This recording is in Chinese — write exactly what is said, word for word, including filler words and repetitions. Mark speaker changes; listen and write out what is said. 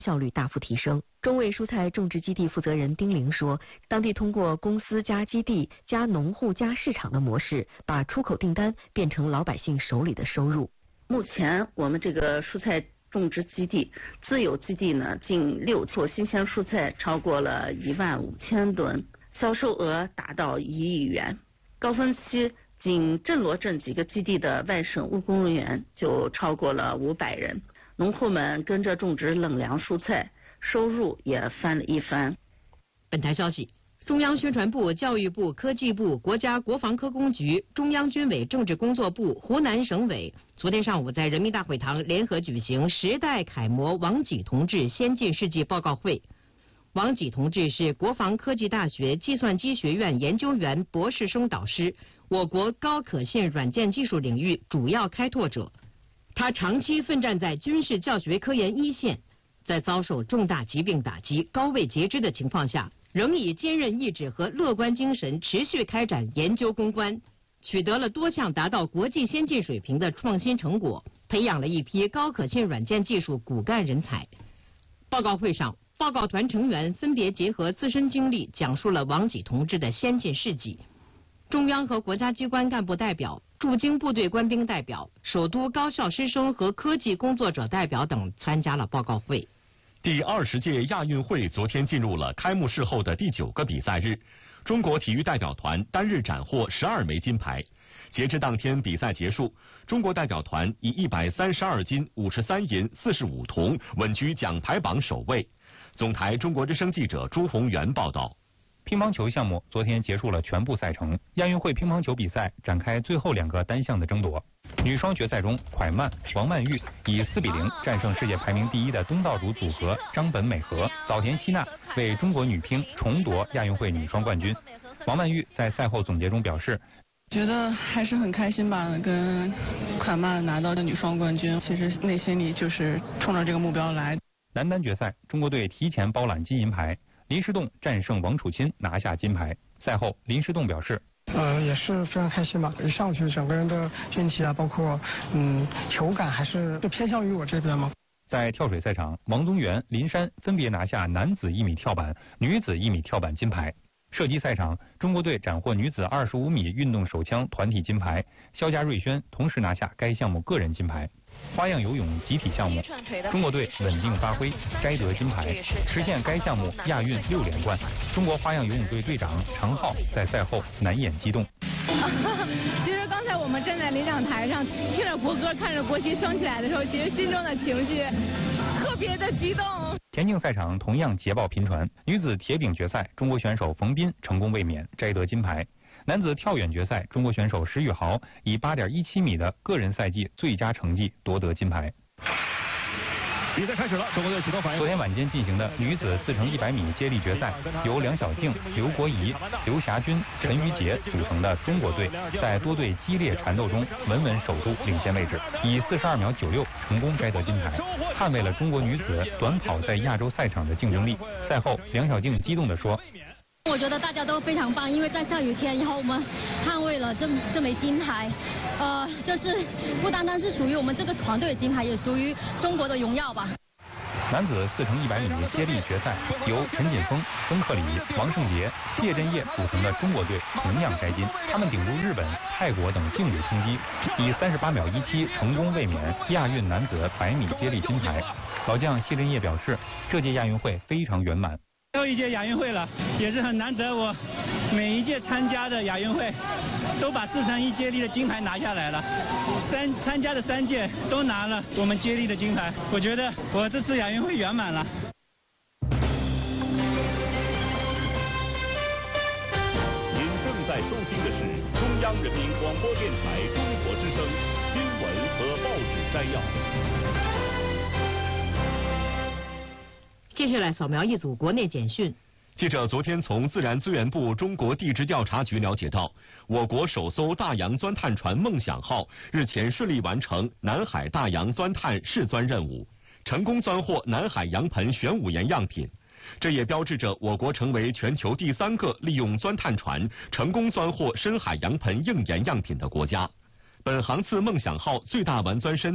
Speaker 1: 效率大幅提升。中卫蔬菜种植基地负责人丁玲说，当地通过公司加基地加农户加市场的模式，把出口订单变成老百姓手里的收入。
Speaker 2: 目前我们这个蔬菜种植基地自有基地呢，近六座新鲜蔬菜超过了一万五千吨，销售额达到一亿元。高峰期仅镇罗镇几个基地的外省务工人员就超过了五百人，农户们跟着种植冷粮蔬菜，收入也翻了一番。
Speaker 3: 本台消息，中央宣传部、教育部、科技部、国家国防科工局、中央军委政治工作部、湖南省委昨天上午在人民大会堂联合举行时代楷模王济同志先进事迹报告会。王济同志是国防科技大学计算机学院研究员、博士生导师，我国高可信软件技术领域主要开拓者。他长期奋战在军事教学科研一线，在遭受重大疾病打击、高位截肢的情况下，仍以坚韧意志和乐观精神持续开展研究攻关，取得了多项达到国际先进水平的创新成果，培养了一批高可信软件技术骨干人才。报告会上，报告团成员分别结合自身经历，讲述了王济同志的先进事迹。中央和国家机关干部代表、驻京部队官兵代表、首都高校师生和科技工作者代表等参加了报告会。
Speaker 4: 第二十届亚运会昨天进入了开幕式后的第九个比赛日，中国体育代表团单日斩获十二枚金牌。截至当天比赛结束，中国代表团以一百三十二金、五十三银、四十五铜稳居奖牌榜首位。总台中国之声记者朱宏元报道。
Speaker 5: 乒乓球项目昨天结束了全部赛程，亚运会乒乓球比赛展开最后两个单项的争夺。女双决赛中，蒯曼、王曼玉以四比零战胜世界排名第一的东道主组合张本美和、早田希娜，为中国女乒重夺亚运会女双冠军。王曼玉在赛后总结中表示，
Speaker 6: 觉得还是很开心吧，跟蒯曼拿到的女双冠军，其实内心里就是冲着这个目标来。
Speaker 5: 男单决赛，中国队提前包揽金银牌，林诗栋战胜王楚钦拿下金牌。赛后，林诗栋表示，
Speaker 7: 呃，也是非常开心吧，一上去整个人的运气啊，包括嗯球感还是就偏向于我这边嘛。
Speaker 5: 在跳水赛场，王宗源、林珊分别拿下男子一米跳板、女子一米跳板金牌。射击赛场，中国队斩获女子二十五米运动手枪团体金牌，肖家瑞轩同时拿下该项目个人金牌。花样游泳集体项目，中国队稳定发挥，摘得金牌，实现该项目亚运六连冠。中国花样游泳队队长常浩在赛后难掩激动。
Speaker 8: 其实刚才我们站在领奖台上，听着国歌，看着国旗升起来的时候，其实心中的情绪特别的激动。
Speaker 5: 田径赛场同样捷报频传，女子铁饼决赛，中国选手冯彬成功卫冕，摘得金牌。男子跳远决赛，中国选手石宇豪以 八点一七米的个人赛季最佳成绩夺得金牌。
Speaker 4: 比赛开始了，中国队启动反应。
Speaker 5: 昨天晚间进行的女子四乘一百米接力决赛，由梁晓静、刘国怡、刘霞军、陈瑜杰组成的中国队，在多队激烈缠斗中稳稳守住领先位置，以四十二秒九六成功摘得金牌，捍卫了中国女子短跑在亚洲赛场的竞争力。赛后，梁晓静激动地说，
Speaker 9: 我觉得大家都非常棒，因为在下雨天，然后我们捍卫了这这枚金牌，呃，就是不单单是属于我们这个团队的金牌，也属于中国的荣耀吧。
Speaker 5: 男子四乘一百米接力决赛，由陈锦锋、曾克里、王胜杰、谢震业组成的中国队同样摘金，他们顶住日本、泰国等劲旅冲击，以三十八秒一七成功卫冕亚运男子百米接力金牌。老将谢震业表示，这届亚运会非常圆满。
Speaker 10: 最后一届亚运会了，也是很难得，我每一届参加的亚运会都把四乘一接力的金牌拿下来了，三参加的三届都拿了我们接力的金牌，我觉得我这次亚运会圆满了。
Speaker 4: 您正在收听的是中央人民广播电台中国之声新闻和报纸摘要。
Speaker 3: 接下来扫描一组国内简讯。
Speaker 4: 记者昨天从自然资源部中国地质调查局了解到，我国首艘大洋钻探船梦想号日前顺利完成南海大洋钻探试钻任务，成功钻获南海洋盆玄武岩样品。这也标志着我国成为全球第三个利用钻探船成功钻获深海洋盆硬岩样品的国家。本航次梦想号最大完钻深